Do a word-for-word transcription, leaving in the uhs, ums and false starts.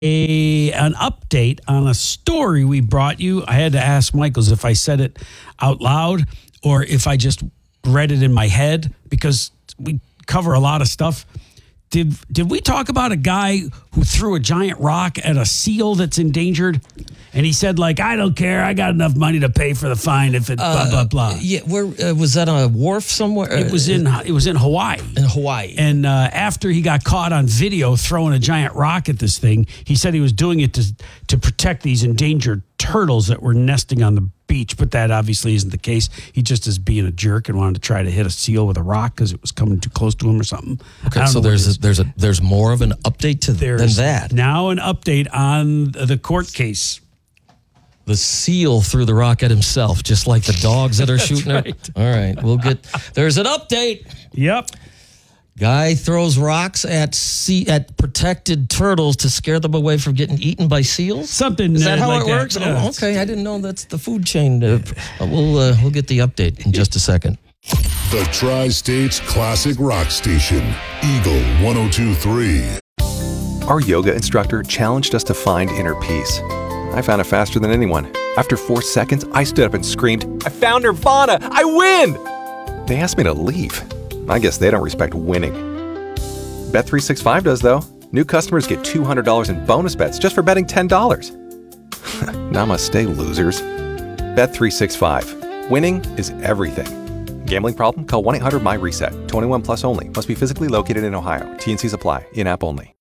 a an update on a story we brought you. I had to ask Michaels if I said it out loud or if I just read it in my head because we cover a lot of stuff. Did did we talk about a guy who threw a giant rock at a seal that's endangered? And he said, like, I don't care. I got enough money to pay for the fine if it blah, blah, blah. Yeah, where uh, was that on a wharf somewhere? It was in it was in Hawaii. In Hawaii. And uh, after he got caught on video throwing a giant rock at this thing, he said he was doing it to to protect these endangered turtles that were nesting on the beach. But that obviously isn't the case. He just is being a jerk and wanted to try to hit a seal with a rock because it was coming too close to him or something. Okay, so there's a, there's a there's more of an update to there's than that. Now an update on the court case. The seal threw the rock at himself, just like the dogs that are shooting right. it. All right, we'll get. There's an update. Yep. Guy throws rocks at sea at protected turtles to scare them away from getting eaten by seals. Something is that uh, how like it that. works? Yeah. Oh, okay, I didn't know that's the food chain. Uh, we'll uh, we'll get the update in just a second. The Tri-States Classic Rock Station, Eagle one oh two point three. Our yoga instructor challenged us to find inner peace. I found it faster than anyone. After four seconds, I stood up and screamed, I found Nirvana! I win! They asked me to leave. I guess they don't respect winning. Bet three sixty-five does, though. New customers get two hundred dollars in bonus bets just for betting ten dollars. Namaste, losers. Bet three sixty-five. Winning is everything. Gambling problem? Call one eight hundred M Y RESET. twenty-one plus only. Must be physically located in Ohio. T N Cs apply. In-app only.